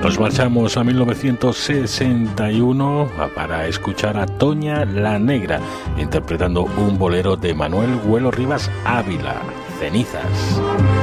Nos marchamos a 1961 para escuchar a Toña la Negra interpretando un bolero de Manuel Güelo Rivas Ávila, Cenizas.